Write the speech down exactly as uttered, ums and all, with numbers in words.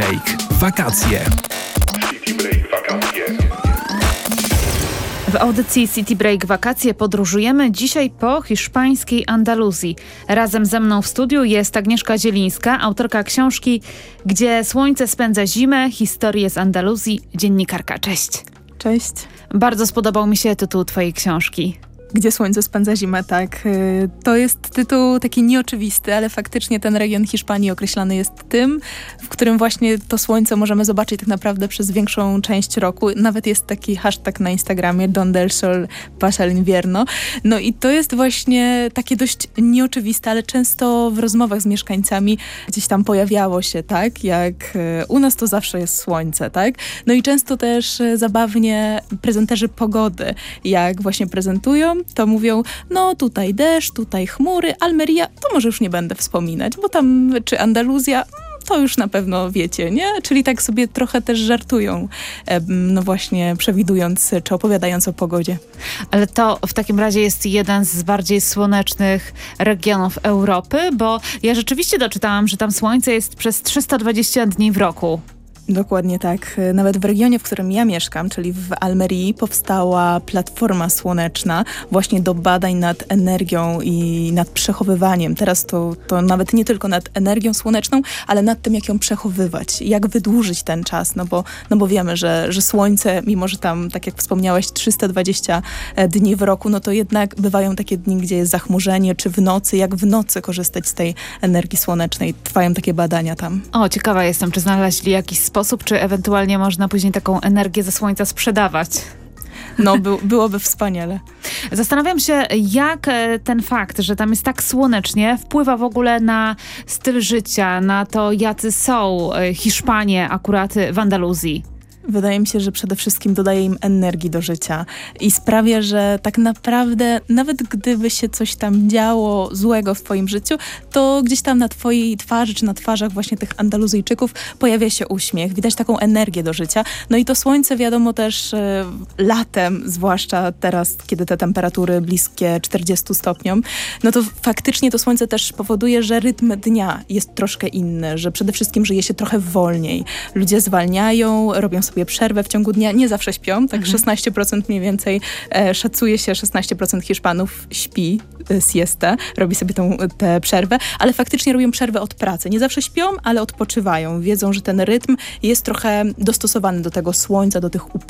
Break. Wakacje. City Break Wakacje. W audycji City Break Wakacje podróżujemy dzisiaj po hiszpańskiej Andaluzji. Razem ze mną w studiu jest Agnieszka Zielińska, autorka książki Gdzie słońce spędza zimę, historie z Andaluzji, dziennikarka. Cześć. Cześć. Bardzo spodobał mi się tytuł twojej książki. Gdzie słońce spędza zimę, tak. To jest tytuł taki nieoczywisty, ale faktycznie ten region Hiszpanii określany jest tym, w którym właśnie to słońce możemy zobaczyć tak naprawdę przez większą część roku. Nawet jest taki hashtag na Instagramie, Donde el sol pasa el invierno. No i to jest właśnie takie dość nieoczywiste, ale często w rozmowach z mieszkańcami gdzieś tam pojawiało się, tak, jak u nas to zawsze jest słońce, tak. No i często też zabawnie prezenterzy pogody, jak właśnie prezentują, to mówią, no tutaj deszcz, tutaj chmury, Almeria, to może już nie będę wspominać, bo tam, czy Andaluzja, to już na pewno wiecie, nie? Czyli tak sobie trochę też żartują, no właśnie przewidując, czy opowiadając o pogodzie. Ale to w takim razie jest jeden z bardziej słonecznych regionów Europy, bo ja rzeczywiście doczytałam, że tam słońce jest przez trzysta dwadzieścia dni w roku. Dokładnie tak. Nawet w regionie, w którym ja mieszkam, czyli w Almerii, powstała platforma słoneczna właśnie do badań nad energią i nad przechowywaniem. Teraz to, to nawet nie tylko nad energią słoneczną, ale nad tym, jak ją przechowywać, jak wydłużyć ten czas, no bo, no bo wiemy, że, że słońce, mimo że tam, tak jak wspomniałeś, trzysta dwadzieścia dni w roku, no to jednak bywają takie dni, gdzie jest zachmurzenie, czy w nocy, jak w nocy korzystać z tej energii słonecznej. Trwają takie badania tam. O, ciekawa jestem, czy znaleźli jakiś sposób, czy ewentualnie można później taką energię ze słońca sprzedawać. No, by, byłoby wspaniale. Zastanawiam się, jak ten fakt, że tam jest tak słonecznie, wpływa w ogóle na styl życia, na to, jacy są Hiszpanie akurat w Andaluzji. Wydaje mi się, że przede wszystkim dodaje im energii do życia i sprawia, że tak naprawdę nawet gdyby się coś tam działo złego w twoim życiu, to gdzieś tam na twojej twarzy czy na twarzach właśnie tych Andaluzyjczyków pojawia się uśmiech, widać taką energię do życia. No i to słońce wiadomo też e, latem, zwłaszcza teraz, kiedy te temperatury bliskie czterdziestu stopniom, no to faktycznie to słońce też powoduje, że rytm dnia jest troszkę inny, że przede wszystkim żyje się trochę wolniej. Ludzie zwalniają, robią sobie przerwę w ciągu dnia, nie zawsze śpią, tak mhm. szesnaście procent mniej więcej, e, szacuje się, szesnaście procent Hiszpanów śpi e, siestę, robi sobie tą, tę przerwę, ale faktycznie robią przerwę od pracy. Nie zawsze śpią, ale odpoczywają. Wiedzą, że ten rytm jest trochę dostosowany do tego słońca, do tych